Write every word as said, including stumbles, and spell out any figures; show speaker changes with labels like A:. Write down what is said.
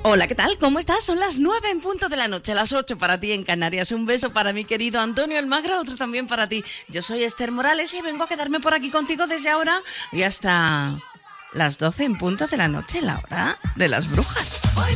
A: Hola, ¿qué tal? ¿Cómo estás? Son las nueve en punto de la noche, las ocho para ti en Canarias. Un beso para mi querido Antonio Almagro, otro también para ti. Yo soy Esther Morales y vengo a quedarme por aquí contigo desde ahora y hasta las doce en punto de la noche, la hora de las brujas.